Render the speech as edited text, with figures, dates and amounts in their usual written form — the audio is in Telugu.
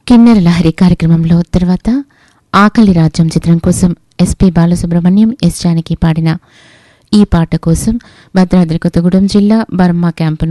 కిన్నెర లహరి కార్యక్రమంలో తర్వాత ఆకలి రాజ్యం చిత్రం కోసం ఎస్పి బాలసుబ్రహ్మణ్యం, ఎస్ జానకి పాడిన ఈ పాట కోసం భద్రాద్రి కొత్తగూడెం జిల్లా బర్మా క్యాంపు